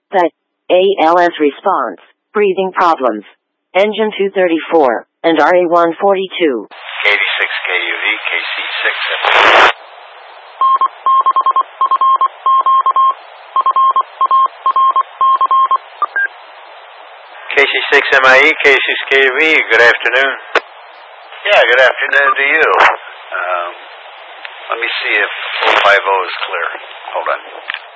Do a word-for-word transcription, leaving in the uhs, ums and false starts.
The A L S response, breathing problems. Engine two thirty-four, and R A one forty-two. K eighty-six K U V, K C six M I. K C six M I E, K six K U V, good afternoon. Yeah, good afternoon to you. Um, let me see if four five zero is clear. Hold on.